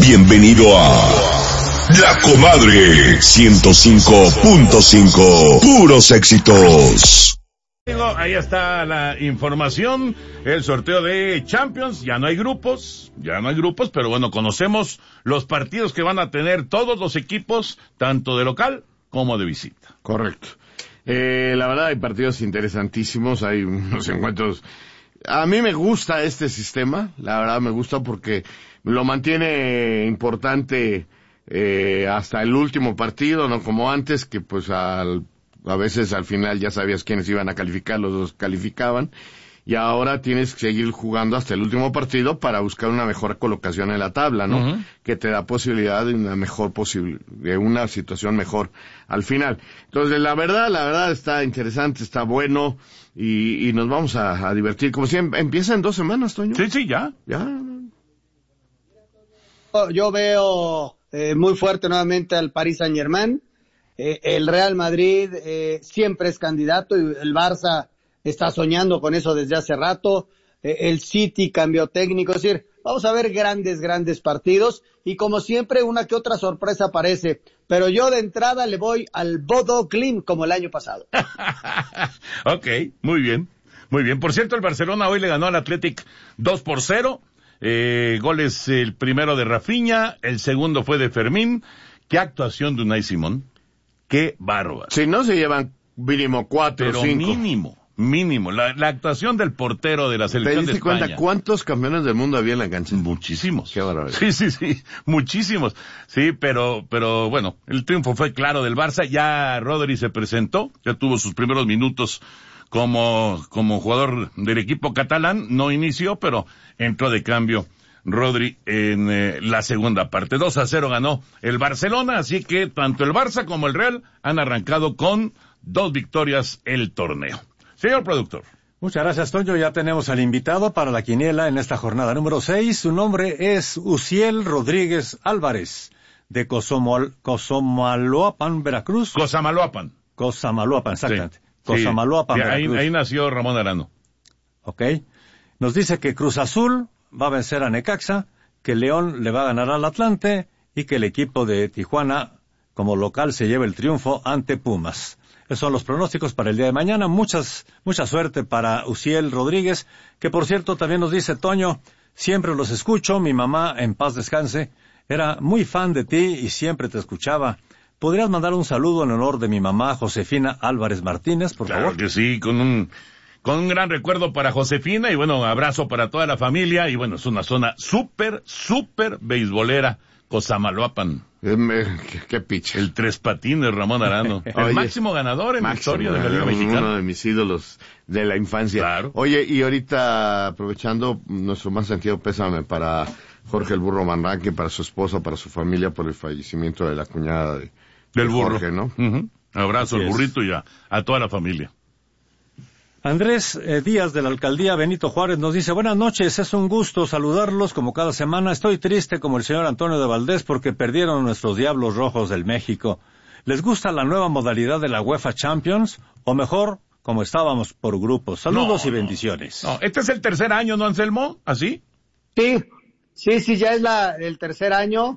Bienvenido a La Comadre 105.5. Puros éxitos. Ahí está la información, el sorteo de Champions. Ya no hay grupos, pero bueno, conocemos los partidos que van a tener todos los equipos, tanto de local como de visita. Correcto. La verdad hay partidos interesantísimos, hay unos encuentros. A mí me gusta este sistema, la verdad me gusta porque lo mantiene importante hasta el último partido, no como antes, que pues a veces al final ya sabías quiénes iban a calificar, los dos calificaban, y ahora tienes que seguir jugando hasta el último partido para buscar una mejor colocación en la tabla, ¿no? Uh-huh. Que te da posibilidad de de una situación mejor al final. Entonces, la verdad está interesante, está bueno, y nos vamos a divertir. Como siempre, empieza en 2 semanas, Toño. Sí, ya. Yo veo muy fuerte nuevamente al Paris Saint-Germain. El Real Madrid siempre es candidato y el Barça está soñando con eso desde hace rato. El City cambió técnico, es decir, vamos a ver grandes partidos y como siempre una que otra sorpresa aparece, pero yo de entrada le voy al Bodo Glimt como el año pasado. Ok, muy bien. Por cierto, el Barcelona hoy le ganó al Athletic 2-0. Goles el primero de Rafinha, el segundo fue de Fermín. Qué actuación de Unai Simón. Qué bárbaro. Si no se llevan mínimo 4 o 5. Pero mínimo. La actuación del portero de la selección de España. ¿Te das cuenta cuántos campeones del mundo había en la cancha? Muchísimos. Qué barbaridad. Sí, muchísimos. Sí, pero bueno, el triunfo fue claro del Barça. Ya Rodri se presentó, ya tuvo sus primeros minutos como jugador del equipo catalán. No inició, pero entró de cambio Rodri en la segunda parte. 2-0 ganó el Barcelona, así que tanto el Barça como el Real han arrancado con 2 victorias el torneo. Señor productor. Muchas gracias, Toño. Ya tenemos al invitado para la quiniela en esta jornada número 6. Su nombre es Uciel Rodríguez Álvarez, de Cosamaloapan, Veracruz. Cosamaloapan, exactamente. Sí. Cosamaloapan, Veracruz. Ahí nació Ramón Arano. Ok. Nos dice que Cruz Azul va a vencer a Necaxa, que León le va a ganar al Atlante y que el equipo de Tijuana como local se lleva el triunfo ante Pumas. Esos son los pronósticos para el día de mañana. Mucha suerte para Uciel Rodríguez, que por cierto también nos dice, Toño, siempre los escucho, mi mamá, en paz descanse, era muy fan de ti y siempre te escuchaba. ¿Podrías mandar un saludo en honor de mi mamá, Josefina Álvarez Martínez, por favor? Claro que sí, con un gran recuerdo para Josefina y bueno, abrazo para toda la familia y bueno, es una zona súper beisbolera, Cosamaloapan. Qué picha. El tres patines Ramón Arano. El máximo ganador en la historia de la Liga Mexicana. Uno de mis ídolos de la infancia. Claro. Oye, y ahorita aprovechando nuestro más sentido pésame para Jorge el Burro Manrique, para su esposa, para su familia por el fallecimiento de la cuñada del burro. Jorge, ¿no? Uh-huh. Abrazo al burrito y a toda la familia. Andrés Díaz de la Alcaldía Benito Juárez nos dice, buenas noches, es un gusto saludarlos como cada semana. Estoy triste como el señor Antonio de Valdés porque perdieron nuestros Diablos Rojos del México. ¿Les gusta la nueva modalidad de la UEFA Champions? O mejor, como estábamos por grupos. Saludos y bendiciones. No, este es el tercer año, ¿no, Anselmo? ¿Así? Sí, ya es el tercer año.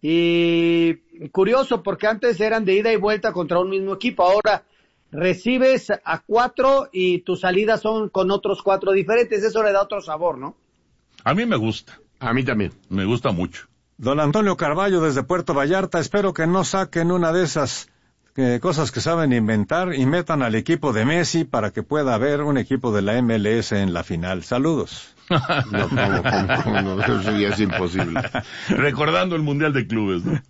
Y curioso porque antes eran de ida y vuelta contra un mismo equipo. Ahora recibes a 4 y tus salidas son con otros 4 diferentes. Eso le da otro sabor, ¿no? A mí me gusta. A mí también. Me gusta mucho. Don Antonio Carballo desde Puerto Vallarta, espero que no saquen una de esas cosas que saben inventar y metan al equipo de Messi para que pueda haber un equipo de la MLS en la final. Saludos. No, ¿cómo? Eso ya es imposible. Recordando el Mundial de Clubes, ¿no?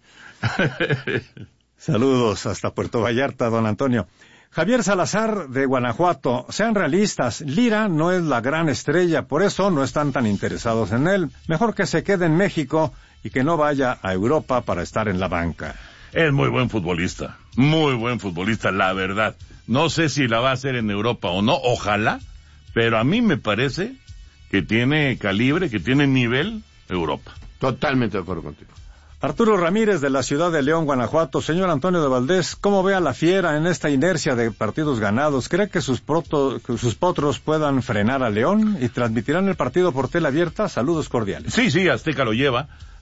Saludos hasta Puerto Vallarta, don Antonio. Javier Salazar de Guanajuato, sean realistas, Lira no es la gran estrella, por eso no están tan interesados en él. Mejor que se quede en México y que no vaya a Europa para estar en la banca. Es muy buen futbolista, la verdad. No sé si la va a hacer en Europa o no, ojalá, pero a mí me parece que tiene calibre, que tiene nivel Europa. Totalmente de acuerdo contigo. Arturo Ramírez de la ciudad de León, Guanajuato. Señor Antonio de Valdés, ¿cómo ve a la Fiera en esta inercia de partidos ganados? ¿Cree que sus potros puedan frenar a León y transmitirán el partido por tele abierta? Saludos cordiales. Sí, Azteca lo lleva.